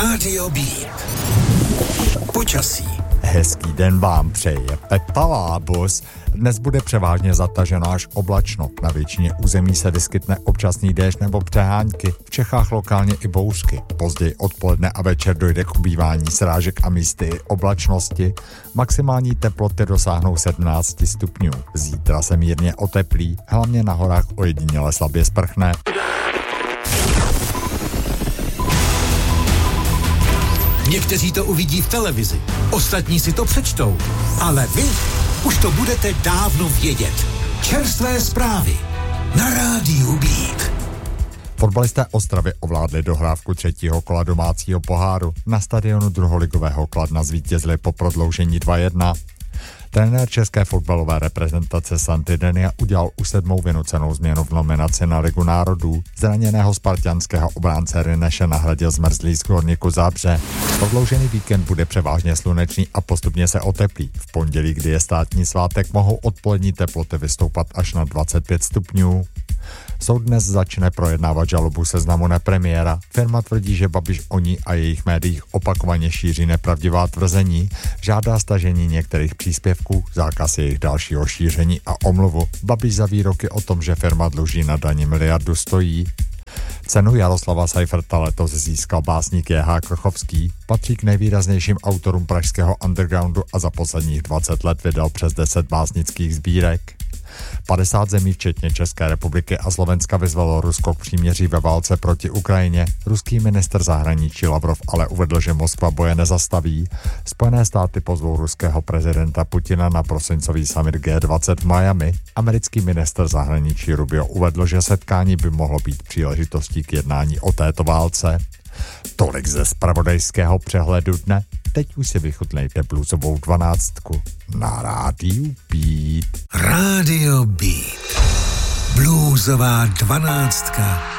Rádio Beat. Počasí. Hezký den vám přeje Pepa Lábus. Dnes bude převážně zataženo až oblačno. Na většině území se vyskytne občasný déšť nebo přehánky. V Čechách lokálně i bouřky. Později odpoledne a večer dojde k ubývání srážek a místy i oblačnosti. Maximální teploty dosáhnou 17 stupňů. Zítra se mírně oteplí, hlavně na horách ojediněle slabě sprchne. Někteří to uvidí v televizi, ostatní si to přečtou, ale vy už to budete dávno vědět. Čerstvé zprávy na Rádiu Beat. Fotbalisté Ostravy ovládli dohrávku třetího kola domácího poháru. Na stadionu druholigového Kladna zvítězili po prodloužení 2-1. Trenér české fotbalové reprezentace Santy Denia udělal už 7. vynucenou změnu v nominaci na Ligu národů. Zraněného spartanského obránce Rineše nahradil zmrzlý z Gorníku Záhřeb. Prodloužený víkend bude převážně slunečný a postupně se oteplí. V pondělí, kdy je státní svátek, mohou odpolední teploty vystoupat až na 25 stupňů. Soud dnes začne projednávat žalobu Seznamu nepremiéra. Firma tvrdí, že Babiš o ní a jejich médiích opakovaně šíří nepravdivá tvrzení, žádá stažení některých příspěvků, zákaz jejich dalšího šíření a omluvu. Babiš za výroky o tom, že firma dluží na dani 1 miliardu stojí. Cenu Jaroslava Seiferta letos získal básník J.H. Krochovský, patří k nejvýraznějším autorům pražského undergroundu a za posledních 20 let vydal přes 10 básnických sbírek. 50 zemí, včetně České republiky a Slovenska, vyzvalo Rusko k příměří ve válce proti Ukrajině. Ruský ministr zahraničí Lavrov ale uvedl, že Moskva boje nezastaví. Spojené státy pozvou ruského prezidenta Putina na prosincový summit G20 v Miami. Americký ministr zahraničí Rubio uvedl, že setkání by mohlo být příležitostí k jednání o této válce. Tolik ze zpravodajského přehledu dne. Teď už si vychutnejte bluesovou 12 na Rádiu Beat. Rádio Beat. Bluesová 12.